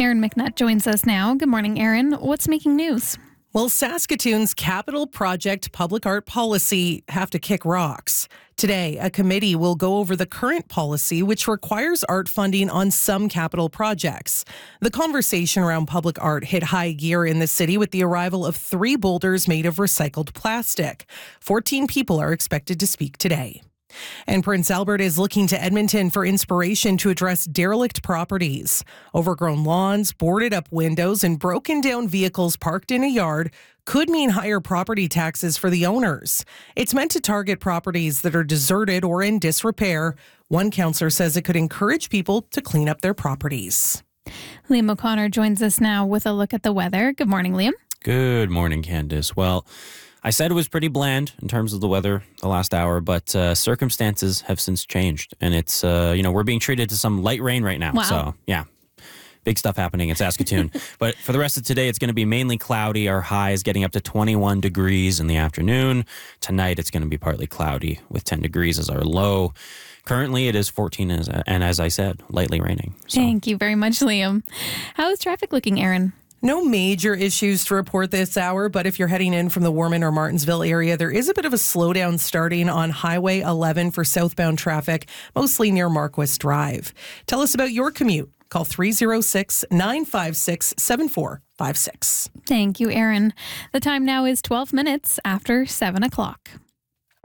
Aaron McNutt joins us now. Good morning, Aaron. What's making news? Well, Saskatoon's capital project public art policy have to kick rocks. Today, a committee will go over the current policy, which requires art funding on some capital projects. The conversation around public art hit high gear in the city with the arrival of 3 boulders made of recycled plastic. 14 people are expected to speak today. And Prince Albert is looking to Edmonton for inspiration to address derelict properties. Overgrown lawns, boarded up windows, and broken down vehicles parked in a yard could mean higher property taxes for the owners. It's meant to target properties that are deserted or in disrepair. One councillor says it could encourage people to clean up their properties. Liam O'Connor joins us now with a look at the weather. Good morning, Liam. Good morning, Candice. Well, I said it was pretty bland in terms of the weather the last hour, but circumstances have since changed. And it's, we're being treated to some light rain right now. Wow. So, yeah, big stuff happening in Saskatoon. But for the rest of today, it's going to be mainly cloudy. Our high is getting up to 21 degrees in the afternoon. Tonight, it's going to be partly cloudy with 10 degrees as our low. Currently, it is 14, and as I said, lightly raining. So. Thank you very much, Liam. How is traffic looking, Aaron? No major issues to report this hour, but if you're heading in from the Warman or Martensville area, there is a bit of a slowdown starting on Highway 11 for southbound traffic, mostly near Marquis Drive. Tell us about your commute. Call 306-956-7456. Thank you, Aaron. The time now is 12 minutes after 7 o'clock.